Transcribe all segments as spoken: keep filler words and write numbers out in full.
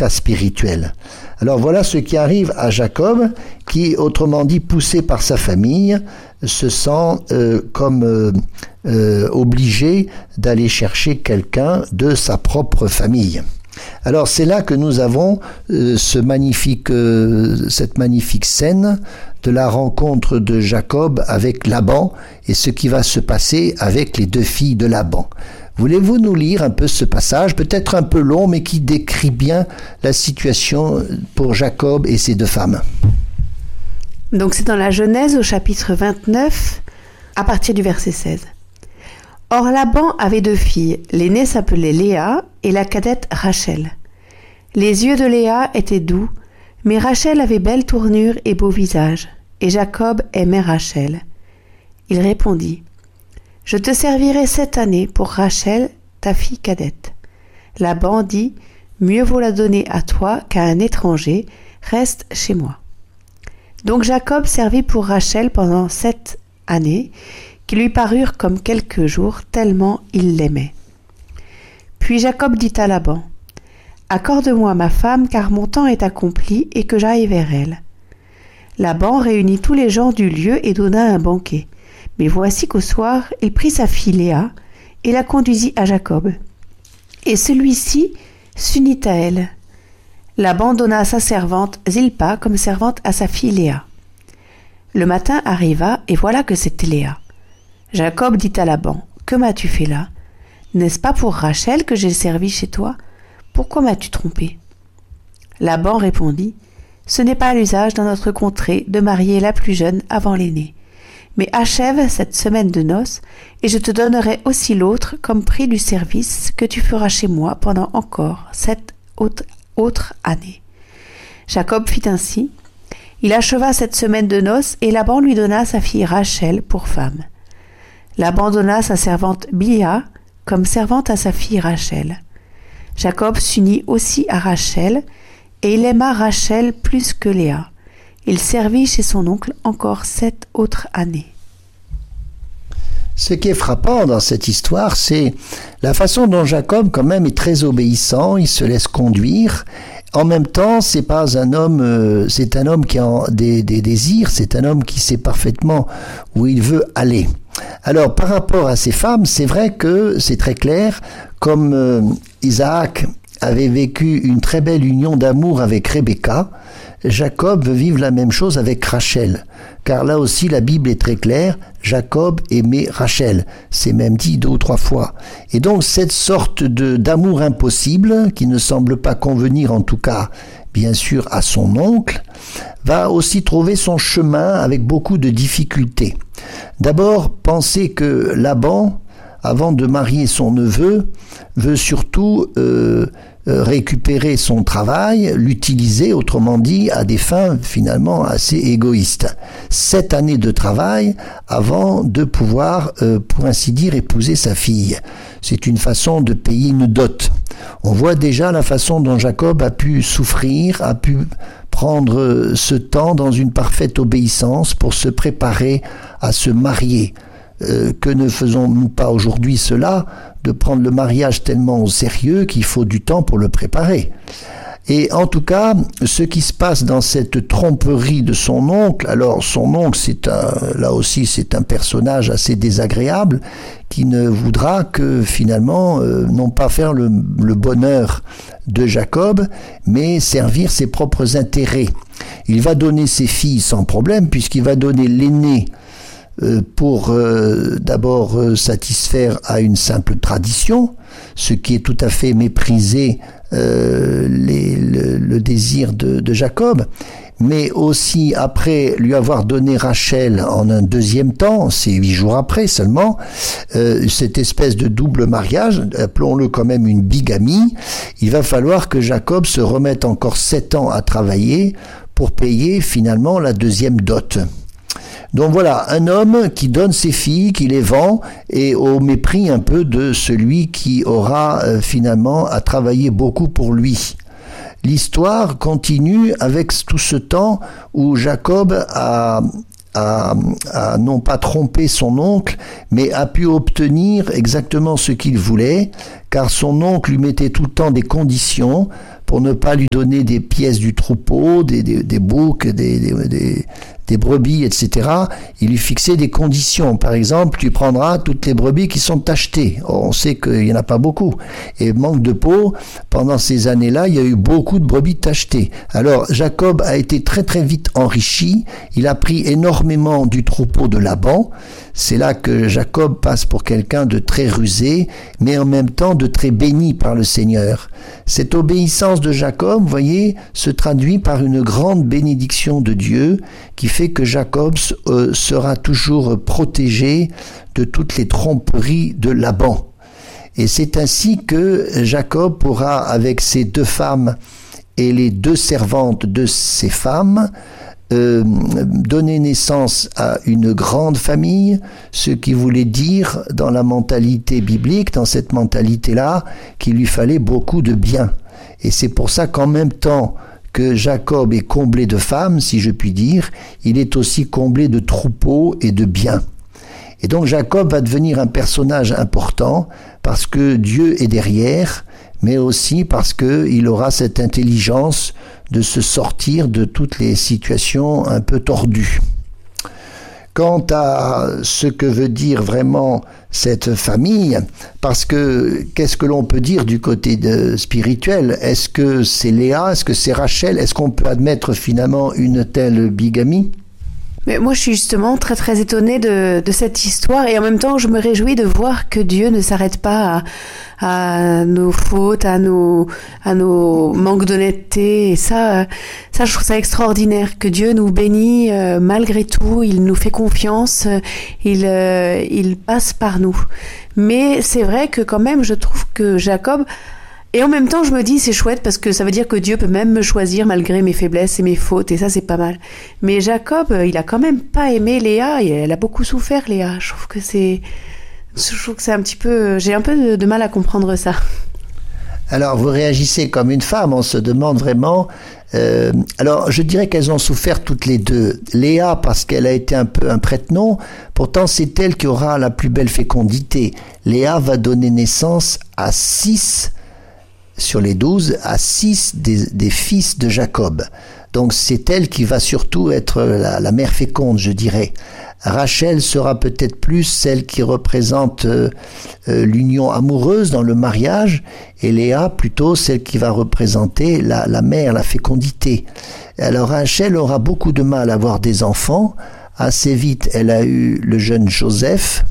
cas spirituel. Alors voilà ce qui arrive à Jacob, qui, autrement dit, poussé par sa famille, se sent euh, comme euh, euh, obligé d'aller chercher quelqu'un de sa propre famille. Alors c'est là que nous avons euh, ce magnifique, euh, cette magnifique scène de la rencontre de Jacob avec Laban et ce qui va se passer avec les deux filles de Laban. Voulez-vous nous lire un peu ce passage, peut-être un peu long, mais qui décrit bien la situation pour Jacob et ses deux femmes? Donc c'est dans la Genèse au chapitre vingt-neuf, à partir du verset seize. Or Laban avait deux filles, l'aînée s'appelait Léa et la cadette Rachel. Les yeux de Léa étaient doux, mais Rachel avait belle tournure et beau visage, et Jacob aimait Rachel. Il répondit, « Je te servirai sept années pour Rachel, ta fille cadette. » Laban dit, « Mieux vaut la donner à toi qu'à un étranger, reste chez moi. » Donc Jacob servit pour Rachel pendant sept années, qui lui parurent comme quelques jours, tellement il l'aimait. Puis Jacob dit à Laban, « Accorde-moi ma femme, car mon temps est accompli et que j'aille vers elle. » Laban réunit tous les gens du lieu et donna un banquet. Mais voici qu'au soir, il prit sa fille Léa et la conduisit à Jacob. Et celui-ci s'unit à elle. Laban donna sa servante Zilpa comme servante à sa fille Léa. Le matin arriva et voilà que c'était Léa. Jacob dit à Laban, « Que m'as-tu fait là? N'est-ce pas pour Rachel que j'ai servi chez toi? Pourquoi m'as-tu trompé ?» Laban répondit, « Ce n'est pas l'usage dans notre contrée de marier la plus jeune avant l'aînée. Mais achève cette semaine de noces, et je te donnerai aussi l'autre comme prix du service que tu feras chez moi pendant encore sept autres, autres années. » Jacob fit ainsi. Il acheva cette semaine de noces, et Laban lui donna sa fille Rachel pour femme. Laban donna sa servante Bilha comme servante à sa fille Rachel. Jacob s'unit aussi à Rachel, et il aima Rachel plus que Léa. Il servit chez son oncle encore sept autres années. Ce qui est frappant dans cette histoire, c'est la façon dont Jacob, quand même, est très obéissant, il se laisse conduire. En même temps, c'est pas un homme, euh, c'est un homme qui a des, des désirs, c'est un homme qui sait parfaitement où il veut aller. Alors, par rapport à ces femmes, c'est vrai que c'est très clair, comme euh, Isaac avait vécu une très belle union d'amour avec Rebecca, Jacob veut vivre la même chose avec Rachel, car là aussi la Bible est très claire, Jacob aimait Rachel, c'est même dit deux ou trois fois. Et donc cette sorte de d'amour impossible, qui ne semble pas convenir en tout cas, bien sûr, à son oncle, va aussi trouver son chemin avec beaucoup de difficultés. D'abord, pensez que Laban, avant de marier son neveu, veut surtout euh, récupérer son travail, l'utiliser, autrement dit, à des fins finalement assez égoïstes. Sept années de travail avant de pouvoir, euh, pour ainsi dire, épouser sa fille. C'est une façon de payer une dot. On voit déjà la façon dont Jacob a pu souffrir, a pu prendre ce temps dans une parfaite obéissance pour se préparer à se marier. Euh, que ne faisons-nous pas aujourd'hui cela, de prendre le mariage tellement au sérieux qu'il faut du temps pour le préparer. Et en tout cas, ce qui se passe dans cette tromperie de son oncle, alors son oncle, c'est un, là aussi, c'est un personnage assez désagréable, qui ne voudra que finalement, euh, non pas faire le, le bonheur de Jacob, mais servir ses propres intérêts. Il va donner ses filles sans problème, puisqu'il va donner l'aînée pour euh, d'abord euh, satisfaire à une simple tradition, ce qui est tout à fait mépriser euh, les, le, le désir de, de Jacob, mais aussi après lui avoir donné Rachel en un deuxième temps, c'est huit jours après seulement, euh, cette espèce de double mariage, appelons-le quand même une bigamie, il va falloir que Jacob se remette encore sept ans à travailler pour payer finalement la deuxième dot. Donc voilà, un homme qui donne ses filles, qui les vend, et au mépris un peu de celui qui aura euh, finalement à travailler beaucoup pour lui. L'histoire continue avec tout ce temps où Jacob a, a, a non pas trompé son oncle, mais a pu obtenir exactement ce qu'il voulait, car son oncle lui mettait tout le temps des conditions. pour ne pas lui donner des pièces du troupeau, des, des, des boucs, des, des, des, des brebis, et cetera. Il lui fixait des conditions. Par exemple, tu prendras toutes les brebis qui sont tachetées. Or, on sait qu'il n'y en a pas beaucoup. Et manque de peau, pendant ces années-là, il y a eu beaucoup de brebis tachetées. Alors, Jacob a été très très vite enrichi. Il a pris énormément du troupeau de Laban. C'est là que Jacob passe pour quelqu'un de très rusé, mais en même temps de très béni par le Seigneur. Cette obéissance de Jacob, vous voyez, se traduit par une grande bénédiction de Dieu qui fait que Jacob euh, sera toujours protégé de toutes les tromperies de Laban. Et c'est ainsi que Jacob pourra, avec ses deux femmes et les deux servantes de ces femmes, Euh, donner naissance à une grande famille, ce qui voulait dire dans la mentalité biblique, dans cette mentalité-là, qu'il lui fallait beaucoup de bien. Et c'est pour ça qu'en même temps que Jacob est comblé de femmes, si je puis dire, il est aussi comblé de troupeaux et de biens. Et donc Jacob va devenir un personnage important parce que Dieu est derrière, mais aussi parce qu'il aura cette intelligence de se sortir de toutes les situations un peu tordues. Quant à ce que veut dire vraiment cette famille, parce que qu'est-ce que l'on peut dire du côté de spirituel? Est-ce que c'est Léa? Est-ce que c'est Rachel? Est-ce qu'on peut admettre finalement une telle bigamie? Mais moi, je suis justement très très étonnée de, de cette histoire et en même temps, je me réjouis de voir que Dieu ne s'arrête pas à, à nos fautes, à nos, à nos manques d'honnêteté. Et ça, ça, je trouve ça extraordinaire que Dieu nous bénit euh, malgré tout. Il nous fait confiance. Il, euh, il passe par nous. Mais c'est vrai que quand même, je trouve que Jacob. Et en même temps, je me dis, c'est chouette parce que ça veut dire que Dieu peut même me choisir malgré mes faiblesses et mes fautes, et ça, c'est pas mal. Mais Jacob, il a quand même pas aimé Léa, et elle a beaucoup souffert, Léa. Je trouve que c'est, je trouve que c'est un petit peu, j'ai un peu de, de mal à comprendre ça. Alors, vous réagissez comme une femme, on se demande vraiment. Euh, alors, je dirais qu'elles ont souffert toutes les deux. Léa, parce qu'elle a été un peu un prête-nom, pourtant c'est elle qui aura la plus belle fécondité. Léa va donner naissance à six sur les douze, à six des, des fils de Jacob. Donc c'est elle qui va surtout être la, la mère féconde, je dirais. Rachel sera peut-être plus celle qui représente euh, euh, l'union amoureuse dans le mariage, et Léa plutôt celle qui va représenter la, la mère, la fécondité. Alors Rachel aura beaucoup de mal à avoir des enfants. Assez vite, elle a eu le jeune Joseph,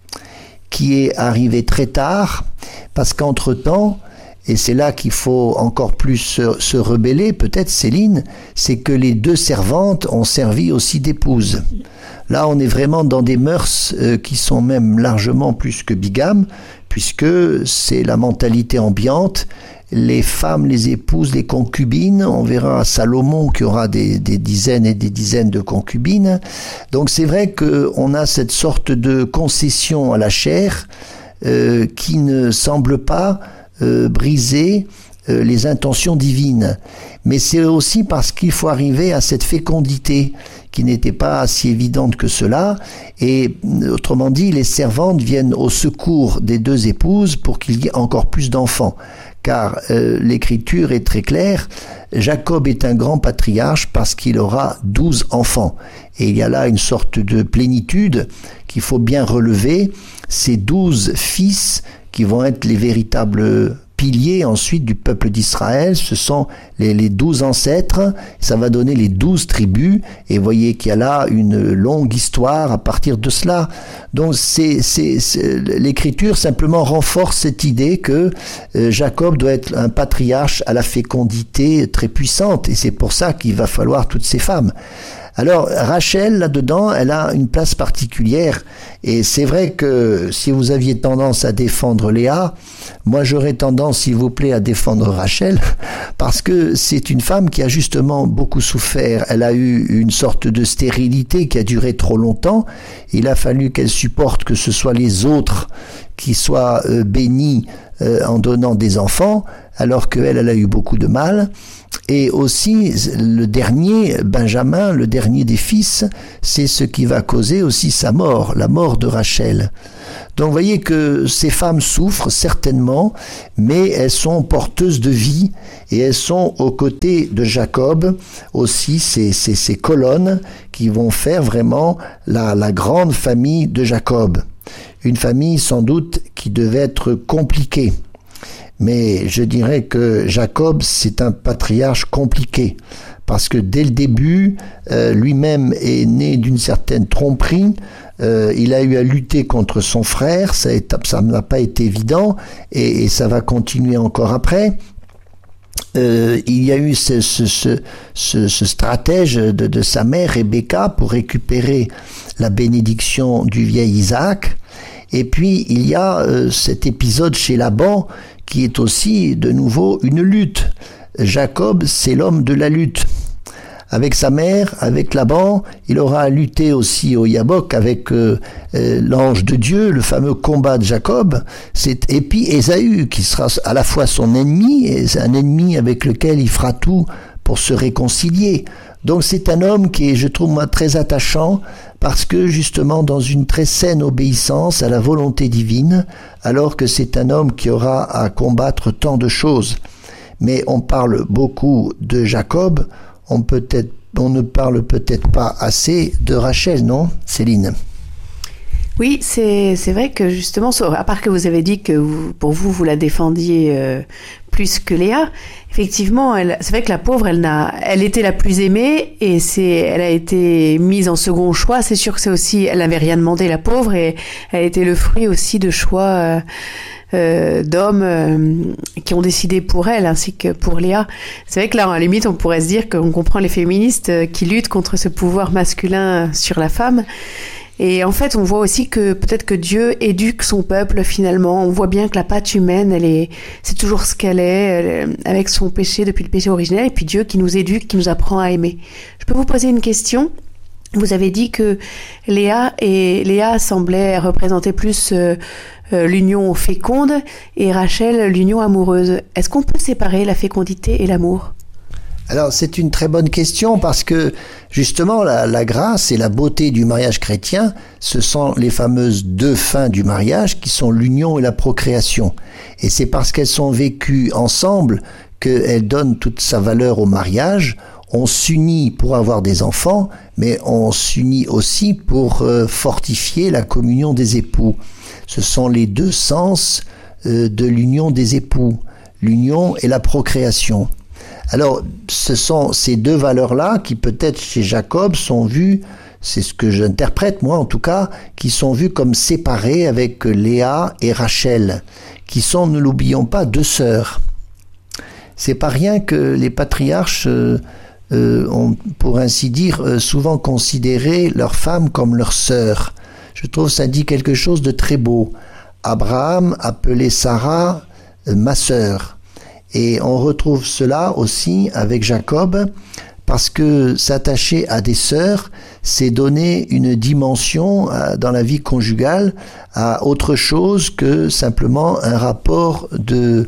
qui est arrivé très tard, parce qu'entre-temps, et c'est là qu'il faut encore plus se, se rebeller, peut-être Céline, c'est que les deux servantes ont servi aussi d'épouses. Là, on est vraiment dans des mœurs euh, qui sont même largement plus que bigames, puisque c'est la mentalité ambiante. Les femmes, les épouses, les concubines, on verra Salomon qui aura des, des dizaines et des dizaines de concubines. Donc c'est vrai qu'on a cette sorte de concession à la chair euh, qui ne semble pas Euh, briser euh, les intentions divines. Mais c'est aussi parce qu'il faut arriver à cette fécondité qui n'était pas si évidente que cela. Et autrement dit, les servantes viennent au secours des deux épouses pour qu'il y ait encore plus d'enfants. Car euh, l'écriture est très claire, Jacob est un grand patriarche parce qu'il aura douze enfants. Et il y a là une sorte de plénitude qu'il faut bien relever. Ces douze fils qui vont être les véritables piliers ensuite du peuple d'Israël, ce sont les, les douze ancêtres, ça va donner les douze tribus, et vous voyez qu'il y a là une longue histoire à partir de cela. Donc c'est, c'est, c'est, l'écriture simplement renforce cette idée que euh, Jacob doit être un patriarche à la fécondité très puissante, et c'est pour ça qu'il va falloir toutes ces femmes. Alors Rachel, là-dedans, elle a une place particulière, et c'est vrai que si vous aviez tendance à défendre Léa, moi j'aurais tendance, s'il vous plaît, à défendre Rachel, parce que c'est une femme qui a justement beaucoup souffert. Elle a eu une sorte de stérilité qui a duré trop longtemps. Il a fallu qu'elle supporte que ce soit les autres qui soient euh, bénis euh, en donnant des enfants, alors qu'elle, elle a eu beaucoup de mal. Et aussi, le dernier, Benjamin, le dernier des fils, c'est ce qui va causer aussi sa mort, la mort de Rachel. Donc vous voyez que ces femmes souffrent certainement, mais elles sont porteuses de vie et elles sont aux côtés de Jacob, aussi ces, ces, ces colonnes qui vont faire vraiment la, la grande famille de Jacob. Une famille sans doute qui devait être compliquée. Mais je dirais que Jacob, c'est un patriarche compliqué, parce que dès le début, euh, lui-même est né d'une certaine tromperie, euh, il a eu à lutter contre son frère, ça n'a pas été évident, et, et ça va continuer encore après. Euh, il y a eu ce, ce, ce, ce, ce stratège de, de sa mère, Rebecca, pour récupérer la bénédiction du vieil Isaac. Et puis, il y a euh, cet épisode chez Laban, qui est aussi de nouveau une lutte. Jacob, c'est l'homme de la lutte. Avec sa mère, avec Laban, il aura à lutter aussi au Yabok avec euh, euh, l'ange de Dieu, le fameux combat de Jacob. C'est, et puis Ésaü, qui sera à la fois son ennemi, et c'est un ennemi avec lequel il fera tout pour se réconcilier. Donc c'est un homme qui est, je trouve moi, très attachant, parce que justement dans une très saine obéissance à la volonté divine, alors que c'est un homme qui aura à combattre tant de choses. Mais on parle beaucoup de Jacob, on, peut être, on ne parle peut-être pas assez de Rachel, non, Céline ? Oui, c'est, c'est vrai que justement, à part que vous avez dit que vous, pour vous, vous la défendiez euh, plus que Léa, effectivement, elle, c'est vrai que la pauvre, elle, n'a, elle était la plus aimée et c'est, elle a été mise en second choix. C'est sûr que c'est aussi, elle n'avait rien demandé, la pauvre, et elle était le fruit aussi de choix euh, euh, d'hommes euh, qui ont décidé pour elle, ainsi que pour Léa. C'est vrai que là, à la limite, on pourrait se dire qu'on comprend les féministes qui luttent contre ce pouvoir masculin sur la femme. Et en fait, on voit aussi que peut-être que Dieu éduque son peuple finalement. On voit bien que la patte humaine, elle est, c'est toujours ce qu'elle est, elle, avec son péché depuis le péché originel. Et puis Dieu qui nous éduque, qui nous apprend à aimer. Je peux vous poser une question ? Vous avez dit que Léa et Léa semblait représenter plus euh, euh, l'union féconde et Rachel l'union amoureuse. Est-ce qu'on peut séparer la fécondité et l'amour ? Alors c'est une très bonne question parce que justement la, la grâce et la beauté du mariage chrétien, ce sont les fameuses deux fins du mariage qui sont l'union et la procréation. Et c'est parce qu'elles sont vécues ensemble qu'elles donnent toute sa valeur au mariage. On s'unit pour avoir des enfants, mais on s'unit aussi pour euh, fortifier la communion des époux. Ce sont les deux sens euh, de l'union des époux, l'union et la procréation. Alors, ce sont ces deux valeurs-là qui, peut-être chez Jacob, sont vues, c'est ce que j'interprète moi en tout cas, qui sont vues comme séparées avec Léa et Rachel, qui sont, ne l'oublions pas, deux sœurs. C'est pas rien que les patriarches euh, euh, ont, pour ainsi dire, euh, souvent considéré leurs femmes comme leurs sœurs. Je trouve ça dit quelque chose de très beau. Abraham appelait Sarah euh, ma sœur. Et on retrouve cela aussi avec Jacob, parce que s'attacher à des sœurs, c'est donner une dimension dans la vie conjugale à autre chose que simplement un rapport de,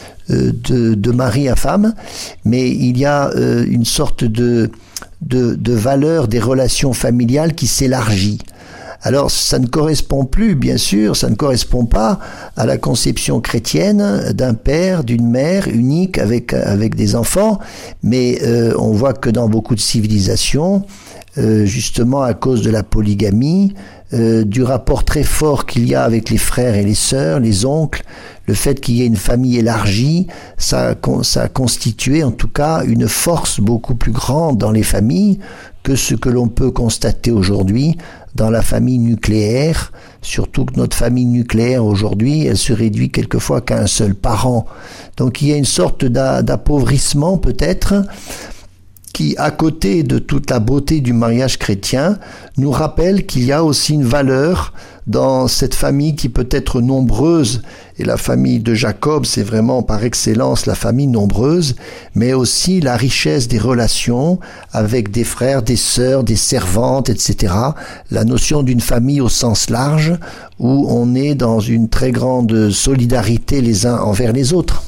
de, de mari à femme. Mais il y a une sorte de, de, de valeur des relations familiales qui s'élargit. Alors, ça ne correspond plus, bien sûr, ça ne correspond pas à la conception chrétienne d'un père, d'une mère unique avec avec des enfants, mais euh, on voit que dans beaucoup de civilisations, euh, justement à cause de la polygamie, euh, du rapport très fort qu'il y a avec les frères et les sœurs, les oncles, le fait qu'il y ait une famille élargie, ça, ça a constitué en tout cas une force beaucoup plus grande dans les familles que ce que l'on peut constater aujourd'hui dans la famille nucléaire, surtout que notre famille nucléaire aujourd'hui, elle se réduit quelquefois qu'à un seul parent. Donc il y a une sorte d'a, d'appauvrissement peut-être, qui, à côté de toute la beauté du mariage chrétien, nous rappelle qu'il y a aussi une valeur dans cette famille qui peut être nombreuse, et la famille de Jacob, c'est vraiment par excellence la famille nombreuse, mais aussi la richesse des relations avec des frères, des sœurs, des servantes, et cetera. La notion d'une famille au sens large, où on est dans une très grande solidarité les uns envers les autres.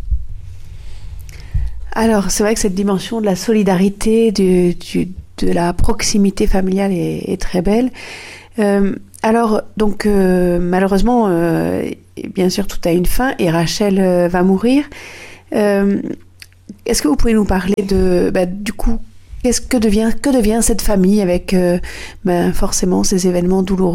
Alors, c'est vrai que cette dimension de la solidarité, du, du, de la proximité familiale est, est très belle. Euh, alors, donc, euh, malheureusement, euh, bien sûr, tout a une fin et Rachel euh, va mourir. Euh, est-ce que vous pouvez nous parler de, bah, du coup, qu'est-ce que devient, que devient cette famille avec euh, bah, forcément ces événements douloureux ?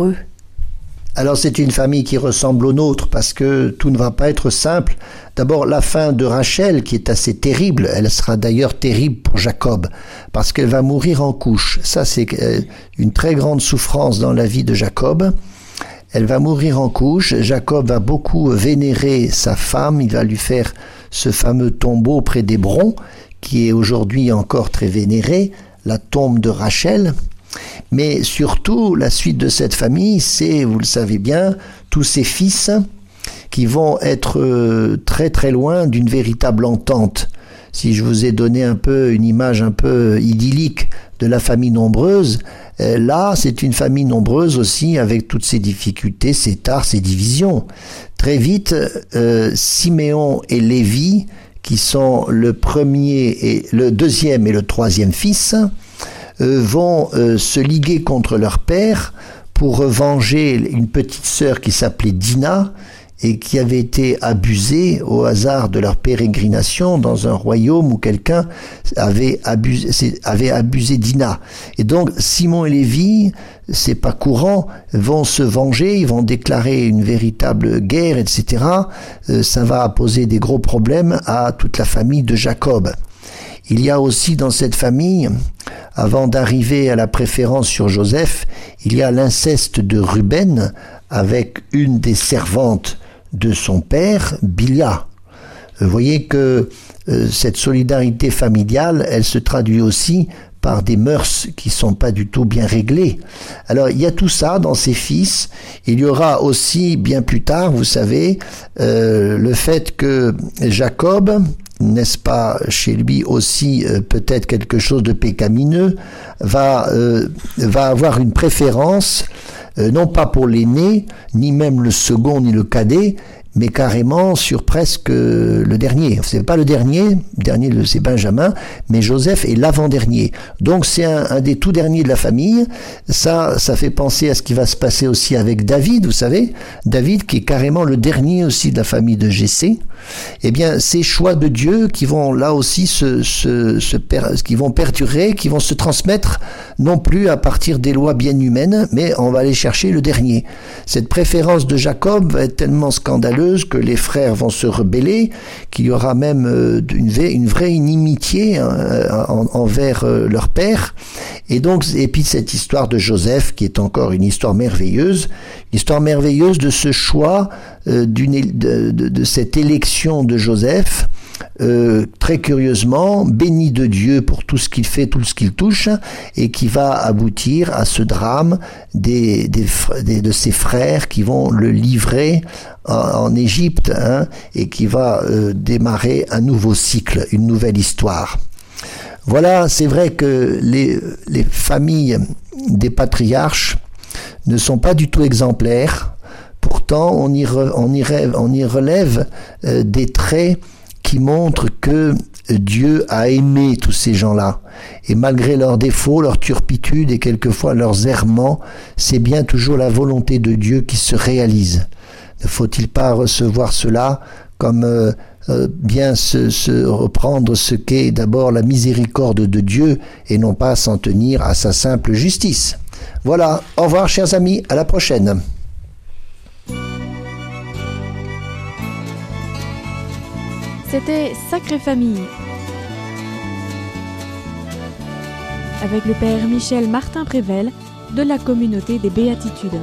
Alors c'est une famille qui ressemble aux nôtres parce que tout ne va pas être simple. D'abord la fin de Rachel qui est assez terrible, elle sera d'ailleurs terrible pour Jacob parce qu'elle va mourir en couche. Ça c'est une très grande souffrance dans la vie de Jacob. Elle va mourir en couche, Jacob va beaucoup vénérer sa femme, il va lui faire ce fameux tombeau près d'Hébron qui est aujourd'hui encore très vénéré, la tombe de Rachel. Mais surtout, la suite de cette famille, c'est, vous le savez bien, tous ces fils qui vont être très très loin d'une véritable entente. Si je vous ai donné un peu une image un peu idyllique de la famille nombreuse, là, c'est une famille nombreuse aussi avec toutes ses difficultés, ses tares, ses divisions. Très vite, euh, Siméon et Lévi, qui sont le premier et le deuxième et le troisième fils, Euh, vont euh, se liguer contre leur père pour venger une petite sœur qui s'appelait Dina et qui avait été abusée au hasard de leur pérégrination dans un royaume où quelqu'un avait abusé, avait abusé Dina. Et donc Simon et Lévi, c'est pas courant, vont se venger, ils vont déclarer une véritable guerre, et cetera. Euh, ça va poser des gros problèmes à toute la famille de Jacob. Il y a aussi dans cette famille, avant d'arriver à la préférence sur Joseph, il y a l'inceste de Ruben avec une des servantes de son père, Bilha. Vous voyez que euh, cette solidarité familiale, elle se traduit aussi par des mœurs qui sont pas du tout bien réglées. Alors il y a tout ça dans ses fils. Il y aura aussi bien plus tard, vous savez, euh, le fait que Jacob, n'est-ce pas, chez lui aussi euh, peut-être quelque chose de pécamineux, va, euh, va avoir une préférence, euh, non pas pour l'aîné, ni même le second, ni le cadet, mais carrément sur presque le dernier. C'est pas le dernier, le dernier c'est Benjamin, mais Joseph est l'avant-dernier. Donc c'est un, un des tout derniers de la famille. Ça, ça fait penser à ce qui va se passer aussi avec David, vous savez. David qui est carrément le dernier aussi de la famille de Jessé. Eh bien, ces choix de Dieu qui vont là aussi se, se, se per, qui vont perdurer, qui vont se transmettre non plus à partir des lois bien humaines, mais on va aller chercher le dernier. Cette préférence de Jacob va être tellement scandaleuse que les frères vont se rebeller, qu'il y aura même une, une vraie inimitié envers leur père. Et donc, et puis cette histoire de Joseph, qui est encore une histoire merveilleuse, une histoire merveilleuse de ce choix, euh, d'une, de, de, de cette élection de Joseph, euh, très curieusement, béni de Dieu pour tout ce qu'il fait, tout ce qu'il touche, et qui va aboutir à ce drame des, des, des, de ses frères qui vont le livrer en, en Égypte, hein, et qui va euh, démarrer un nouveau cycle, une nouvelle histoire. Voilà, c'est vrai que les, les familles des patriarches ne sont pas du tout exemplaires. Pourtant, on y, re, on y, rêve, on y relève euh, des traits qui montrent que Dieu a aimé tous ces gens-là. Et malgré leurs défauts, leur turpitude et quelquefois leurs errements, c'est bien toujours la volonté de Dieu qui se réalise. Ne faut-il pas recevoir cela comme euh, euh, bien se, se reprendre ce qu'est d'abord la miséricorde de Dieu et non pas s'en tenir à sa simple justice. Voilà, au revoir chers amis, à la prochaine. C'était Sacrée Famille avec le Père Michel Martin-Prével de la Communauté des Béatitudes.